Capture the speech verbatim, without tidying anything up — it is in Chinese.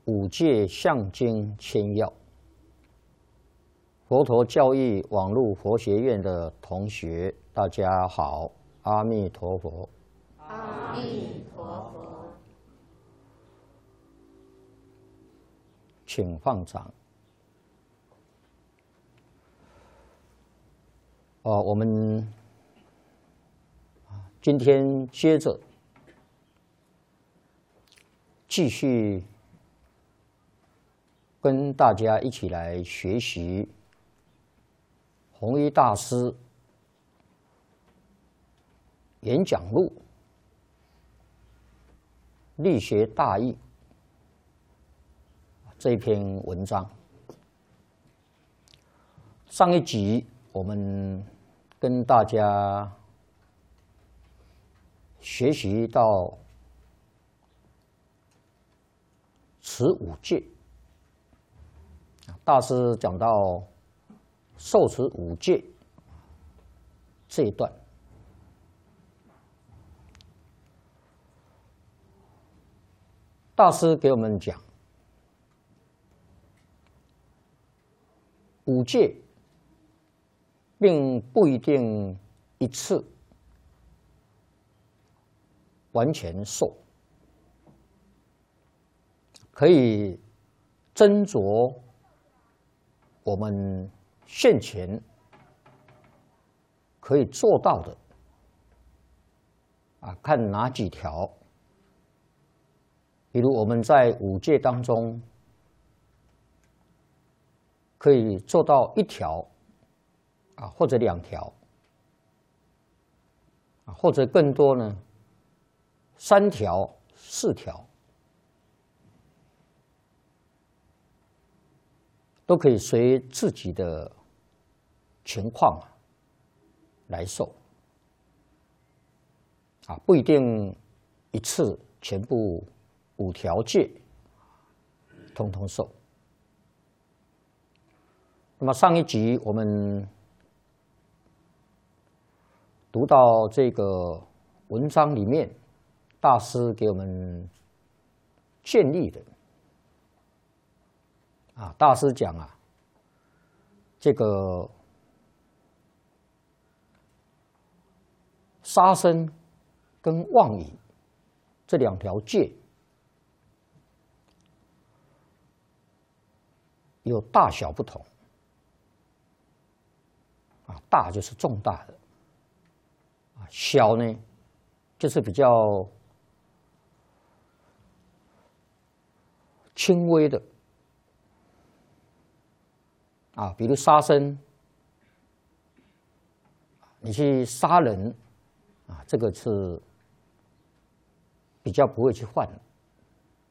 五戒相经千要，佛陀教育网络佛学院的同学，大家好，阿弥陀佛。 阿弥陀佛。 请放掌。哦，我们今天接着继续跟大家一起来学习弘一大师演讲录力学大义这篇文章。上一集我们跟大家学习到持五戒，大师讲到受持五戒这一段，大师给我们讲五戒并不一定一次完全受，可以斟酌我们现前可以做到的啊，看哪几条。比如我们在五戒当中可以做到一条啊，或者两条啊，或者更多呢，三条、四条，都可以随自己的情况来受啊，不一定一次全部五条戒通通受。那么上一集我们读到这个文章里面，大师给我们建立的啊，大师讲啊，这个杀生跟妄语这两条戒有大小不同啊，大就是重大的，啊，小呢就是比较轻微的啊，比如杀生，你去杀人啊，这个是比较不会去犯的